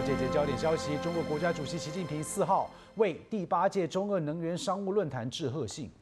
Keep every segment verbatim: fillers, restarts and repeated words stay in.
这节焦点消息，中国国家主席习近平四号为第八届中俄能源商务论坛致贺信。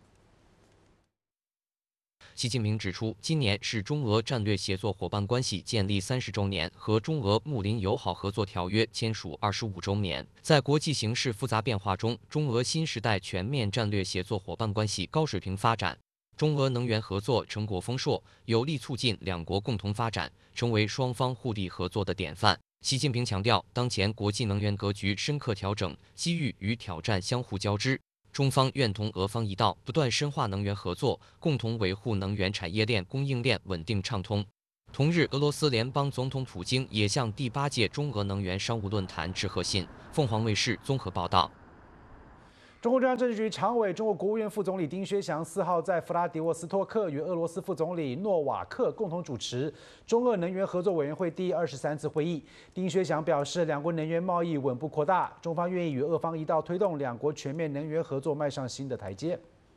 习近平指出，今年是中俄战略协作伙伴关系建立三十周年和中俄睦邻友好合作条约签署二十五周年。在国际形势复杂变化中，中俄新时代全面战略协作伙伴关系高水平发展，中俄能源合作成果丰硕，有力促进两国共同发展，成为双方互利合作的典范。习近平强调，当前国际能源格局深刻调整，机遇与挑战相互交织。中方愿同俄方一道，不断深化能源合作，共同维护能源产业链供应链稳定畅通。同日，俄罗斯联邦总统普京也向第八届中俄能源商务论坛致贺信。凤凰卫视综合报道。 中共中央政治局常委、中国国务院副总理丁薛祥四号在弗拉迪沃斯托克与俄罗斯副总理诺瓦克共同主持中俄能源合作委员会第二十三次会议。丁薛祥表示，两国能源贸易稳步扩大，中方愿意与俄方一道推动两国全面能源合作迈上新的台阶。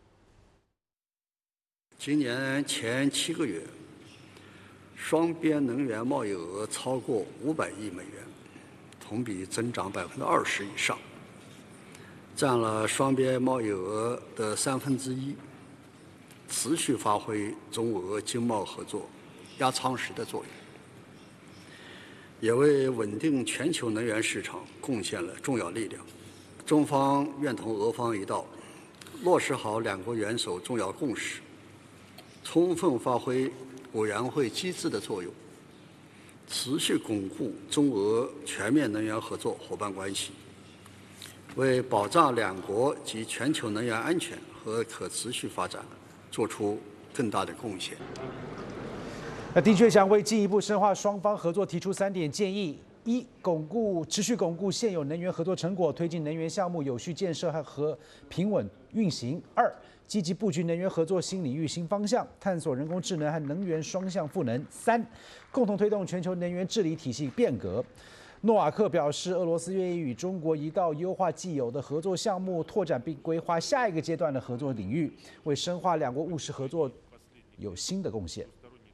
今年前七个月，双边能源贸易额超过五百亿美元，同比增长百分之二十以上。占了双边贸易额的三分之一，持续发挥中俄经贸合作压舱石的作用，也为稳定全球能源市场贡献了重要力量。中方愿同俄方一道，落实好两国元首重要共识，充分发挥委员会机制的作用，持续巩固中俄全面能源合作伙伴关系，为保障两国及全球能源安全和可持续发展做出更大的贡献。 那丁薛祥为进一步深化双方合作提出三点建议：一、巩固持续巩固现有能源合作成果，推进能源项目有序建设和和平稳运行；二、积极布局能源合作新领域新方向，探索人工智能和能源双向赋能；三、共同推动全球能源治理体系变革。诺瓦克表示，俄罗斯愿意与中国一道优化既有的合作项目，拓展并规划下一个阶段的合作领域，为深化两国务实合作有新的贡献。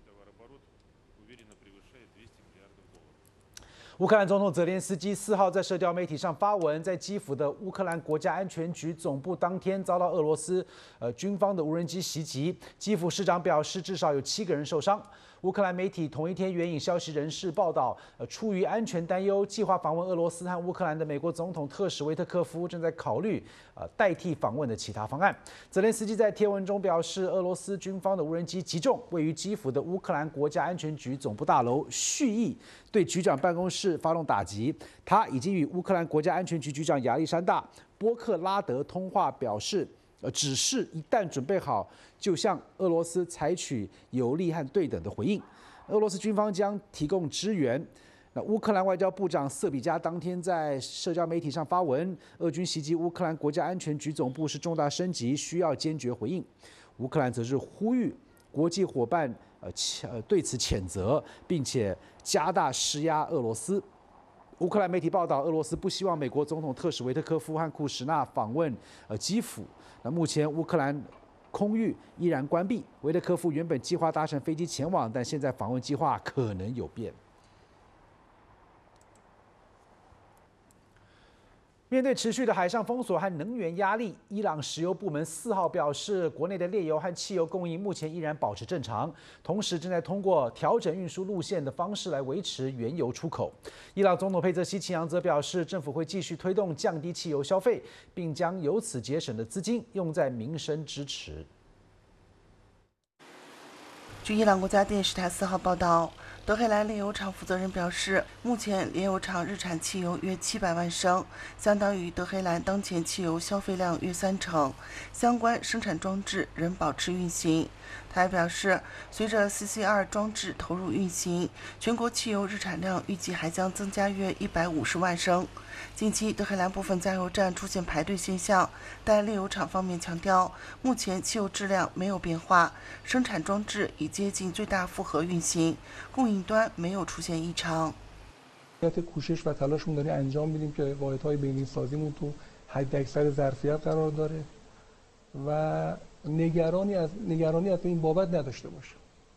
乌克兰总统泽连斯基四号在社交媒体上发文，在基辅的乌克兰国家安全局总部当天遭到俄罗斯呃军方的无人机袭击，基辅市长表示至少有七个人受伤。乌克兰媒体同一天援引消息人士报道，呃，出于安全担忧，计划访问俄罗斯和乌克兰的美国总统特使维特科夫正在考虑呃代替访问的其他方案。泽连斯基在贴文中表示，俄罗斯军方的无人机击中位于基辅的乌克兰国家安全局总部大楼，蓄意对局长办公室发动打击。他已经与乌克兰国家安全局局长亚历山大·波克拉德通话，表示。呃，只是一旦准备好，就向俄罗斯采取有力和对等的回应。俄罗斯军方将提供支援。那乌克兰外交部长瑟比加当天在社交媒体上发文，俄军袭击乌克兰国家安全局总部是重大升级，需要坚决回应。乌克兰则是呼吁国际伙伴呃呃对此谴责，并且加大施压俄罗斯。乌克兰媒体报道，俄罗斯不希望美国总统特使维特科夫和库什纳访问呃基辅。那目前乌克兰空域依然关闭，维特科夫原本计划搭乘飞机前往，但现在访问计划可能有变。面对持续的海上封锁和能源压力，伊朗石油部门四号表示，国内的炼油和汽油供应目前依然保持正常，同时正在通过调整运输路线的方式来维持原油出口。伊朗总统佩泽西奇扬则表示，政府会继续推动降低汽油消费，并将由此节省的资金用在民生支持。 据伊朗国家电视台四号报道，德黑兰炼油厂负责人表示，目前炼油厂日产汽油约七百万升，相当于德黑兰当前汽油消费量约三成，相关生产装置仍保持运行。他还表示，随着 C C 二 装置投入运行，全国汽油日产量预计还将增加约一百五十万升。近期，德黑兰部分加油站出现排队现象，但炼油厂方面强调，目前汽油质量没有变化，生产装置已接近最大负荷运行，供应端没有出现异常。 کوشش و تلاشمون داریم انجام میدیم که واحدهای بین‌سازیمون تو حداکثر ظرفیت قرار داره و نگرانی از نگرانی از این بابت نداشته باشه.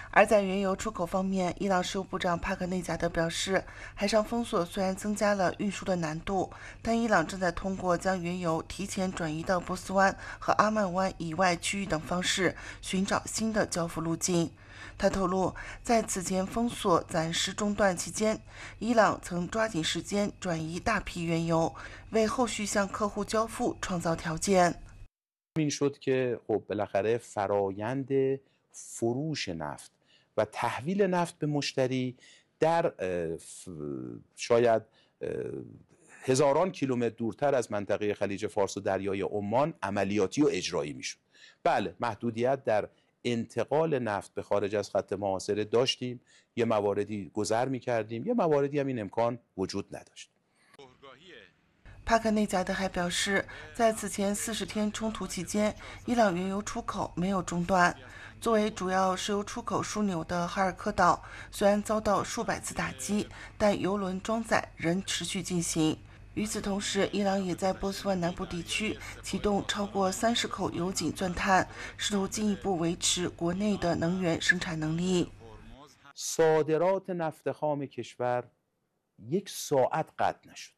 而在原油出口方面，伊朗石油部长帕克内贾德表示，海上封锁虽然增加了运输的难度，但伊朗正在通过将原油提前转移到波斯湾和阿曼湾以外区域等方式寻找新的交付路径。他透露，在此前封锁暂时中断期间，伊朗曾抓紧时间转移大批原油，为后续向客户交付创造条件。 این شد که خب بالاخره فرایند فروش نفت و تحویل نفت به مشتری در شاید هزاران کیلومتر دورتر از منطقه خلیج فارس و دریای عمان عملیاتی و اجرایی میشد. بله، محدودیت در انتقال نفت به خارج از خط محاصره داشتیم، یه مواردی گذر میکردیم، یه مواردی هم این امکان وجود نداشت. 帕克内贾德还表示，在此前四十天冲突期间，伊朗原油出口没有中断。作为主要石油出口枢纽的哈尔科岛，虽然遭到数百次打击，但油轮装载仍持续进行。与此同时，伊朗也在波斯湾南部地区启动超过三十口油井钻探，试图进一步维持国内的能源生产能力。 صادرات نفت خام کشور یک ساعت قطع نشد.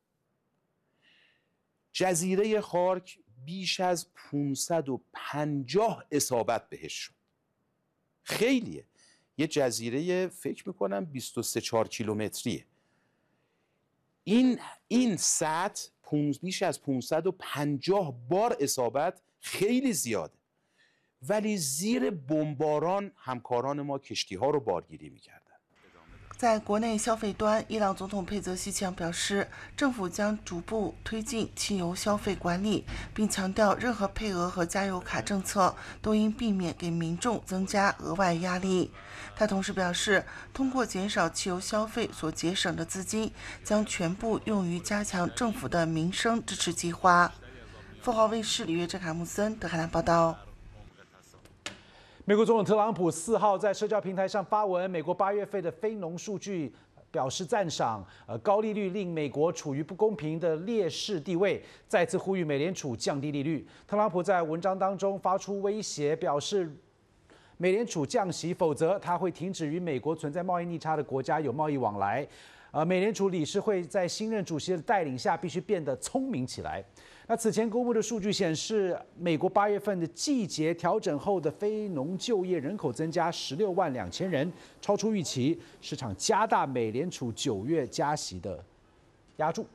جزیره خارک بیش از پانصد و پنجاه اصابت بهش شد. خیلیه. یه جزیره فکر میکنم بیست و سه چهار کیلومتریه. این این سطح بیش از پانصد و پنجاه بار اصابت خیلی زیاده. ولی زیر بمباران همکاران ما کشتی ها رو بارگیری میکردن. 在国内消费端，伊朗总统佩泽西强表示，政府将逐步推进汽油消费管理，并强调任何配额和加油卡政策都应避免给民众增加额外压力。他同时表示，通过减少汽油消费所节省的资金，将全部用于加强政府的民生支持计划。凤凰卫视李月珍、卡穆森德黑兰报道。 美国总统特朗普四号在社交平台上发文，美国八月份的非农数据表示赞赏。呃，高利率令美国处于不公平的劣势地位，再次呼吁美联储降低利率。特朗普在文章当中发出威胁，表示美联储降息，否则他会停止与美国存在贸易逆差的国家有贸易往来。呃，美联储理事会在新任主席的带领下，必须变得聪明起来。 那此前公布的数据显示，美国八月份的季节调整后的非农就业人口增加十六万两千人，超出预期，市场加大美联储九月加息的压注。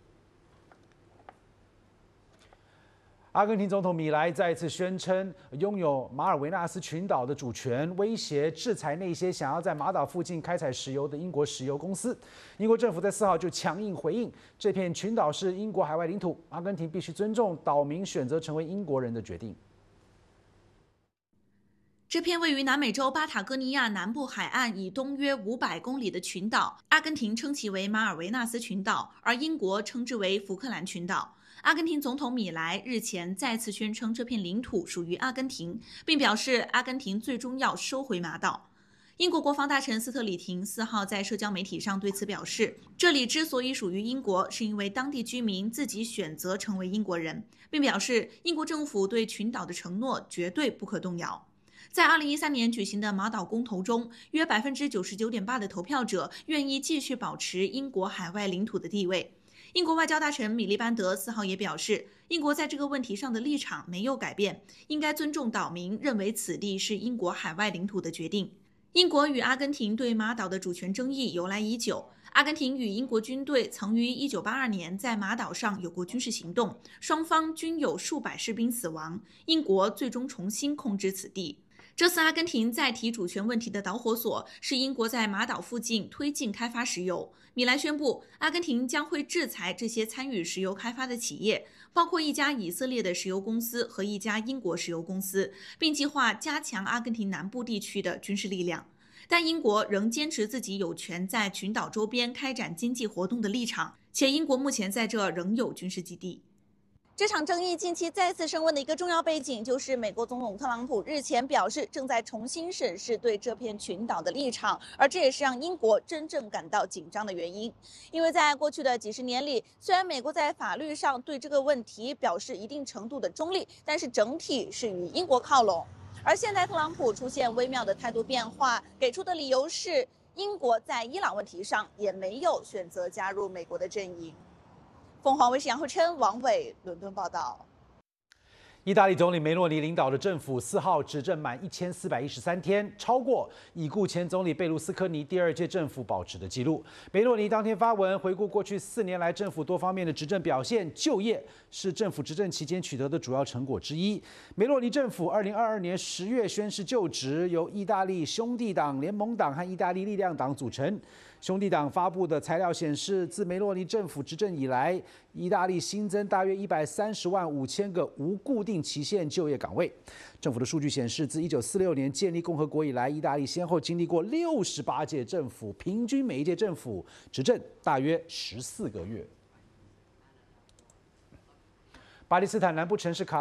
阿根廷总统米莱再次宣称拥有马尔维纳斯群岛的主权，威胁制裁那些想要在马岛附近开采石油的英国石油公司。英国政府在四号就强硬回应，这片群岛是英国海外领土，阿根廷必须尊重岛民选择成为英国人的决定。 这片位于南美洲巴塔哥尼亚南部海岸以东约五百公里的群岛，阿根廷称其为马尔维纳斯群岛，而英国称之为福克兰群岛。阿根廷总统米莱日前再次宣称这片领土属于阿根廷，并表示阿根廷最终要收回马岛。英国国防大臣斯特里廷四号在社交媒体上对此表示，这里之所以属于英国，是因为当地居民自己选择成为英国人，并表示英国政府对群岛的承诺绝对不可动摇。 在二零一三年举行的马岛公投中，约百分之九十九点八的投票者愿意继续保持英国海外领土的地位。英国外交大臣米利班德四号也表示，英国在这个问题上的立场没有改变，应该尊重岛民认为此地是英国海外领土的决定。英国与阿根廷对马岛的主权争议由来已久。 阿根廷与英国军队曾于一九八二年在马岛上有过军事行动，双方均有数百士兵死亡。英国最终重新控制此地。 这次阿根廷再提主权问题的导火索是英国在马岛附近推进开发石油。米莱宣布，阿根廷将会制裁这些参与石油开发的企业，包括一家以色列的石油公司和一家英国石油公司，并计划加强阿根廷南部地区的军事力量。但英国仍坚持自己有权在群岛周边开展经济活动的立场，且英国目前在这仍有军事基地。 这场争议近期再次升温的一个重要背景，就是美国总统特朗普日前表示正在重新审视对这片群岛的立场，而这也是让英国真正感到紧张的原因。因为在过去的几十年里，虽然美国在法律上对这个问题表示一定程度的中立，但是整体是与英国靠拢。 而现在特朗普出现微妙的态度变化，给出的理由是英国在伊朗问题上也没有选择加入美国的阵营。凤凰卫视杨慧琛、王伟伦敦报道。 意大利总理梅洛尼领导的政府四号执政满一千四百一十三天，超过已故前总理贝卢斯科尼第二届政府保持的纪录。梅洛尼当天发文回顾过去四年来政府多方面的执政表现，就业是政府执政期间取得的主要成果之一。梅洛尼政府二零二二年十月宣誓就职，由意大利兄弟党、联盟党和意大利力量党组成。兄弟党发布的材料显示，自梅洛尼政府执政以来，意大利新增大约一百三十万五千个无固定期限就业岗位。政府的数据显示，自一九四六年建立共和国以来，意大利先后经历过六十八届政府，平均每一届政府执政大约十四个月。巴基斯坦南部城市卡